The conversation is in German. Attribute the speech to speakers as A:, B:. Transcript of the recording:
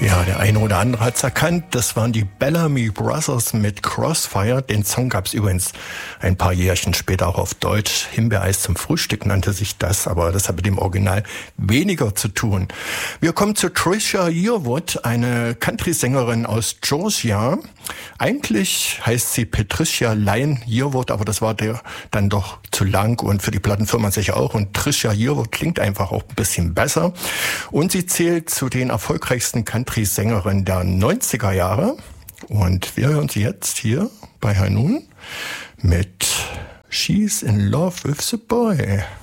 A: Ja, der eine oder andere hat's erkannt. Das waren die Bellamy Brothers mit Crossfire. Den Song gab's übrigens ein paar Jährchen später auch auf Deutsch. Himbeereis zum Frühstück nannte sich das, aber das hat mit dem Original weniger zu tun. Wir kommen zu Trisha Yearwood, eine Country-Sängerin aus Georgia. Eigentlich heißt sie Patricia Lynn Yearwood, aber das war der dann doch zu lang und für die Plattenfirma sicher auch. Und Trisha Yearwood klingt einfach auch ein bisschen besser. Und sie zählt zu den erfolgreichsten Country-Sängerinnen der 90er Jahre. Und wir hören sie jetzt hier bei High Noon mit She's in Love with the Boy.